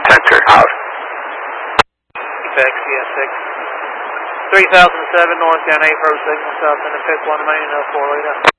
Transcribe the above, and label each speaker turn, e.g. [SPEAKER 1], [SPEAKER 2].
[SPEAKER 1] detector. Out.
[SPEAKER 2] Apex, ES6. 3007 north down 8 road signal, south end of pick 1 main, 4 lead out.